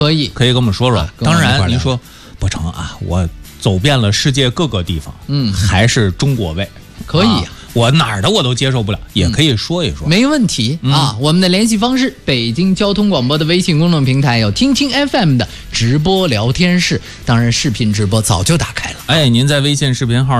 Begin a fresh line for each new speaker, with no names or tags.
可以跟我们说说。当然，您说
不成啊，我走遍了世界各个地方，还是中国味，
可以啊。
我哪儿的我都接受不了，也可以说一说，
没问题啊。我们的联系方式：北京交通广播的微信公众平台有听听 FM 的直播聊天室，当然视频直播早就打开了。
您在微信视频号